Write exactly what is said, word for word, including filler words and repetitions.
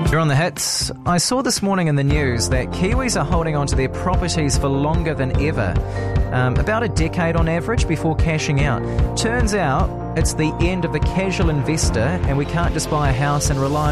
You're on the hits. I saw this morning in the news that Kiwis are holding on to their properties for longer than ever, um, about a decade on average before cashing out. Turns out it's the end of the casual investor, and we can't just buy a house and rely